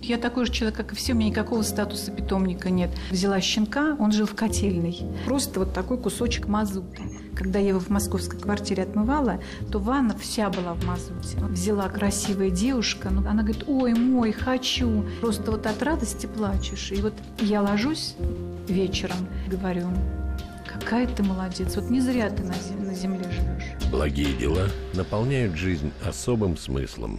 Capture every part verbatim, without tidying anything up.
Я такой же человек, как и все, у меня никакого статуса питомника нет. Взяла щенка, он жил в котельной. Просто вот такой кусочек мазута. Когда я его в московской квартире отмывала, то ванна вся была в мазуте. Взяла красивая девушка, ну, она говорит: ой, мой, хочу. Просто вот от радости плачешь. И вот я ложусь вечером, говорю: какая ты молодец, вот не зря ты на земле, на земле живешь. Благие дела наполняют жизнь особым смыслом.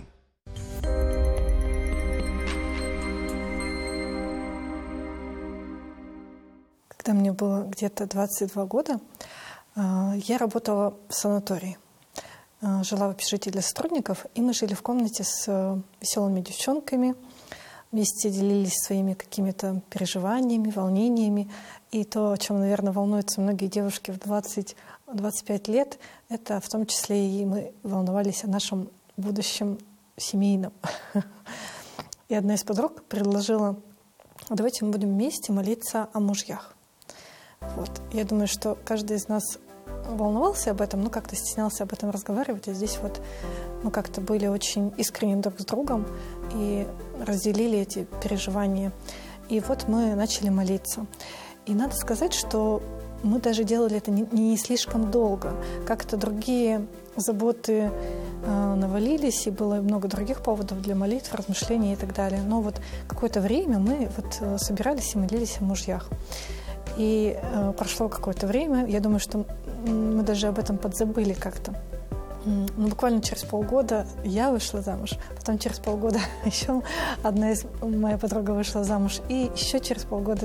Когда мне было где-то двадцать два года, я работала в санатории. Жила в общежитии для сотрудников, и мы жили в комнате с веселыми девчонками, вместе делились своими какими-то переживаниями, волнениями. И то, о чем, наверное, волнуются многие девушки в двадцать-двадцать пять лет, это в том числе и мы волновались о нашем будущем семейном. И одна из подруг предложила: давайте мы будем вместе молиться о мужьях. Вот. Я думаю, что каждый из нас волновался об этом, но как-то стеснялся об этом разговаривать. А здесь вот мы как-то были очень искренни друг с другом и разделили эти переживания. И вот мы начали молиться. И надо сказать, что мы даже делали это не, не слишком долго. Как-то другие заботы э, навалились, и было много других поводов для молитв, размышлений и так далее. Но вот какое-то время мы вот э, собирались и молились о мужьях. И э, прошло какое-то время, я думаю, что мы даже об этом подзабыли как-то. Ну, буквально через полгода я вышла замуж, потом через полгода еще одна из моя подруга вышла замуж, и еще через полгода